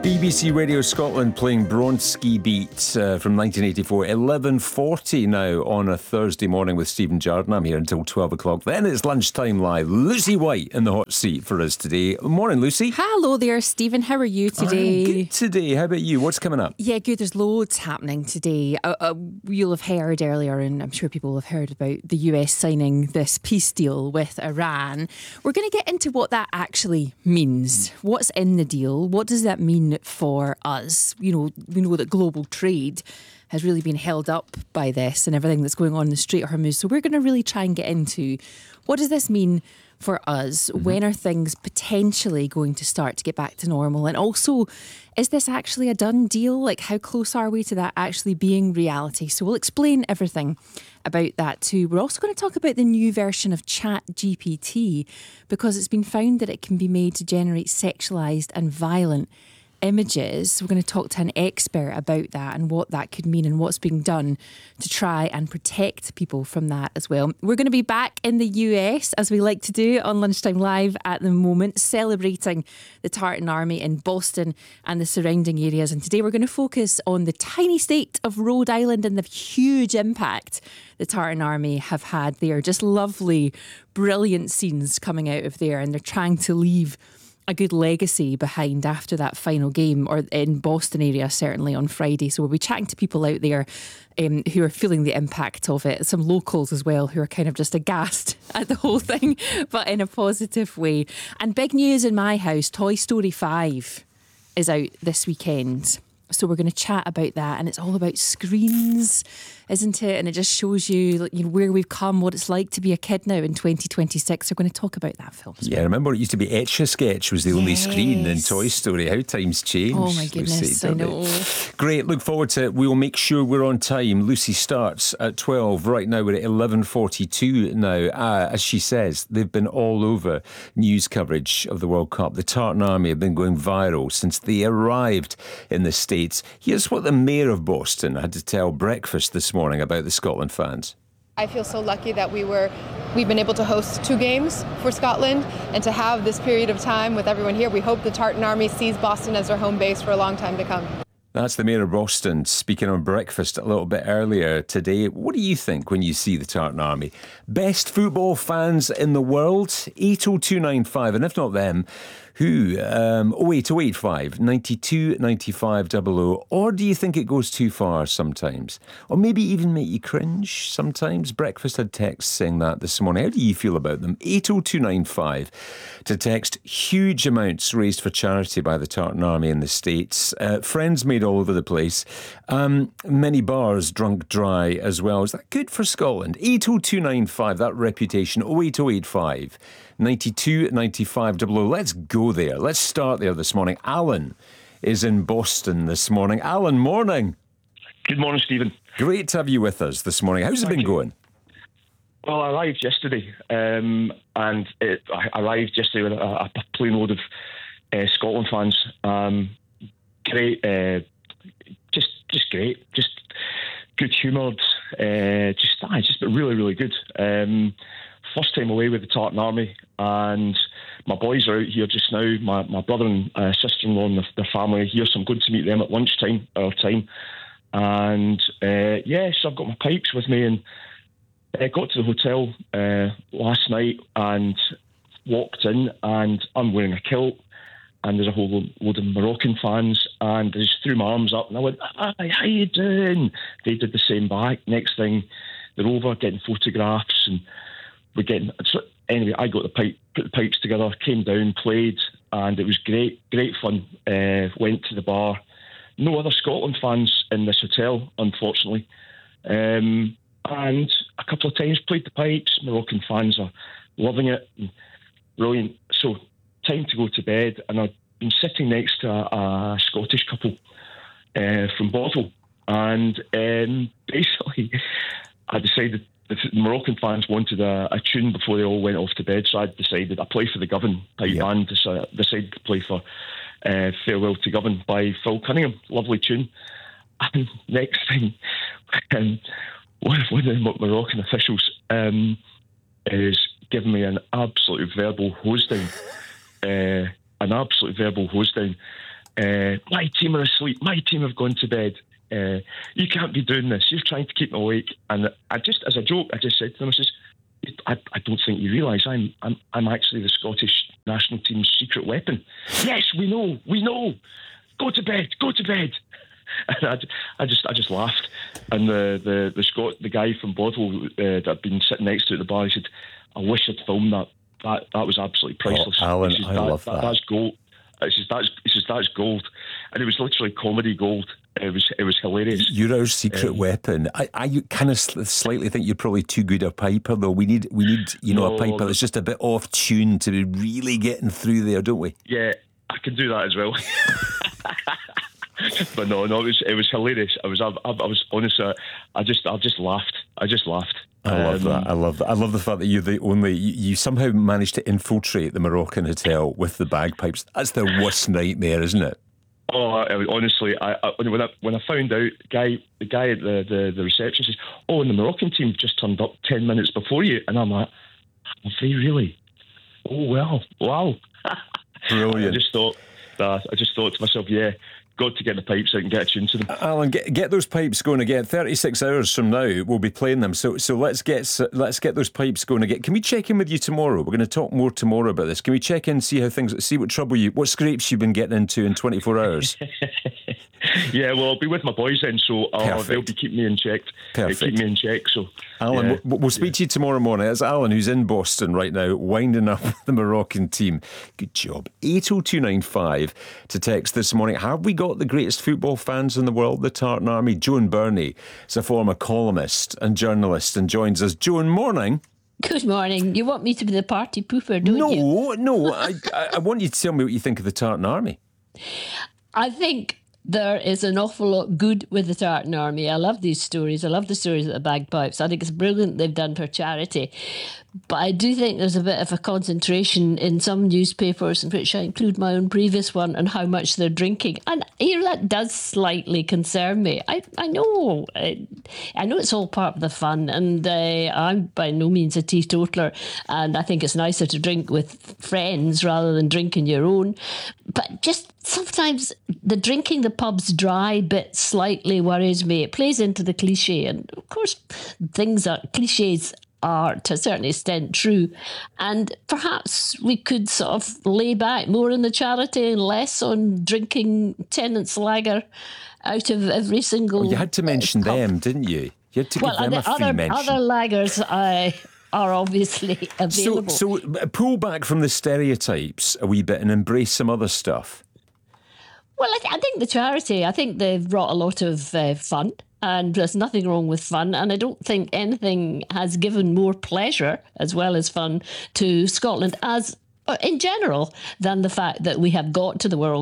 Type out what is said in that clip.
BBC Radio Scotland playing Bronski Beat from 1984. 11:40 now on a Thursday morning with Stephen Jarden. I'm here until 12 o'clock. Then it's lunchtime live. Lucy White in the hot seat for us today. Morning, Lucy. Hello there, Stephen. How are you today? I'm good today. How about you? What's coming up? Yeah, good. There's loads happening today. You'll have heard earlier, and I'm sure people will have heard about the US signing this peace deal with Iran. We're going to get into what that actually means. What's in the deal? What does that mean for us? You know, we know that global trade has really been held up by this and everything that's going on in the Strait of Hormuz. So we're going to really try and get into what does this mean for us? When are things potentially going to start to get back to normal? And also, is this actually a done deal? Like, how close are we to that actually being reality? So we'll explain everything about that too. We're also going to talk about the new version of ChatGPT, because it's been found that it can be made to generate sexualised and violent images. We're going to talk to an expert about that and what that could mean and what's being done to try and protect people from that as well. We're going to be back in the US, as we like to do on Lunchtime Live at the moment, celebrating the Tartan Army in Boston and the surrounding areas. And today we're going to focus on the tiny state of Rhode Island and the huge impact the Tartan Army have had there. Just lovely, brilliant scenes coming out of there, and they're trying to leave a good legacy behind after that final game, or in Boston area certainly on Friday. So we'll be chatting to people out there who are feeling the impact of it, some locals as well who are kind of just aghast at the whole thing, but in a positive way. And big news in my house, Toy Story 5 is out this weekend. So we're going to chat about that, and it's all about screens, isn't it? And it just shows you, where we've come, what it's like to be a kid now in 2026. We're going to talk about that film. Yeah, I remember it used to be Etch-a-Sketch was the only screen in Toy Story. How times changed. Oh my goodness, I know. Great, look forward to it. We'll make sure we're on time. Lucy starts at 12. Right now we're at 11:42 now. As she says, they've been all over news coverage of the World Cup. The Tartan Army have been going viral since they arrived in the States. Here's what the mayor of Boston had to tell Breakfast this morning about the Scotland fans. I feel so lucky that we've been able to host 2 games for Scotland, and to have this period of time with everyone here. We hope the Tartan Army sees Boston as their home base for a long time to come. That's the mayor of Boston speaking on Breakfast a little bit earlier today. What do you think when you see the Tartan Army? Best football fans in the world? 80295, and if not them, who? 08085 92 95 00. Or do you think it goes too far sometimes? Or maybe even make you cringe sometimes? Breakfast had texts saying that this morning. How do you feel about them? 80295 to text. Huge amounts raised for charity by the Tartan Army in the States. Friends made all over the place. Many bars drunk dry as well. Is that good for Scotland? 80295, that reputation. 08085 92 95 00. Let's go there. Let's start there this morning. Alan is in Boston this morning. Alan, morning. Good morning, Stephen. Great to have you with us this morning. How's it been going? Well, I arrived yesterday, and I arrived yesterday with a plane load of Scotland fans. Great, just great, just good humoured, just really, really good. First time away with the Tartan Army, and my boys are out here just now. My brother and sister-in-law and their family are here, so I'm going to meet them at lunchtime, our time. And so I've got my pipes with me, and I got to the hotel last night and walked in, and I'm wearing a kilt, and there's a whole load of Moroccan fans, and I just threw my arms up and I went, "Hi, how you doing?" They did the same back. Next thing, they're over getting photographs, and we're getting... So anyway, I got put the pipes together, came down, played, and it was great fun. Went to the bar. No other Scotland fans in this hotel, unfortunately. And a couple of times played the pipes. Moroccan fans are loving it. Brilliant. So time to go to bed, and I've been sitting next to a Scottish couple from Bothell, and basically I decided the Moroccan fans wanted a tune before they all went off to bed, so I decided I play for the Govan pipe band. Decided to play for Farewell to Govan by Phil Cunningham. Lovely tune. And next thing, one of the Moroccan officials is giving me an absolute verbal hose down. My team are asleep. My team have gone to bed. You can't be doing this. You're trying to keep me awake. And I just, as a joke, I just said to them, I says, I don't think you realise I'm actually the Scottish national team's secret weapon. Yes, we know. Go to bed. And I just laughed. And the guy from Bothwell that I'd been sitting next to at the bar, he said, I wish I'd filmed that. That was absolutely priceless. Oh, Alan, I love that. That's gold. That's gold, and it was literally comedy gold. It was hilarious. You're our secret weapon. I kind of slightly think you're probably too good a piper, though. We need a piper that's just a bit off tune to be really getting through there, don't we? Yeah, I can do that as well. But no, it was hilarious. I was honestly, I just laughed. I love that. I love that. I love the fact that you're the only. You somehow managed to infiltrate the Moroccan hotel with the bagpipes. That's their worst nightmare, isn't it? Oh, honestly, when I found out, the guy at the reception says, "Oh, and the Moroccan team just turned up 10 minutes before you," and I'm like, "Have they really? Oh well, wow, brilliant." I just thought to myself, yeah. Got to get the pipes out and get a tune to them. Alan, get those pipes going again. 36 hours from now, we'll be playing them. So let's get those pipes going again. Can we check in with you tomorrow? We're going to talk more tomorrow about this. Can we check in, see what scrapes you've been getting into in 24 hours? Yeah, well, I'll be with my boys then, so they'll be keeping me in check. Perfect. Keep me in check. So, Alan, we'll speak to you tomorrow morning. It's Alan who's in Boston right now, winding up the Moroccan team. Good job. 80295 to text this morning. Have we got the greatest football fans in the world, the Tartan Army? Joan Burney is a former columnist and journalist and joins us. Joan, morning. Good morning. You want me to be the party pooper, don't you? No. I want you to tell me what you think of the Tartan Army. I think there is an awful lot good with the Tartan Army. I love these stories. I love the stories of the bagpipes. I think it's brilliant they've done for charity. But I do think there's a bit of a concentration in some newspapers, in which I include my own previous one, on how much they're drinking. And that does slightly concern me. I know it's all part of the fun, and I'm by no means a teetotaler, and I think it's nicer to drink with friends rather than drinking your own. But just sometimes the drinking the pubs dry bit slightly worries me. It plays into the cliche, and of course cliches are to a certain extent true, and perhaps we could sort of lay back more on the charity and less on drinking Tennent's lager out of every single. You had to mention them, didn't you? You had to give them a free mention. Other lagers are obviously available. So pull back from the stereotypes a wee bit and embrace some other stuff. Well, I think the charity, I think they've brought a lot of fun. And there's nothing wrong with fun. And I don't think anything has given more pleasure as well as fun to Scotland as in general than the fact that we have got to the World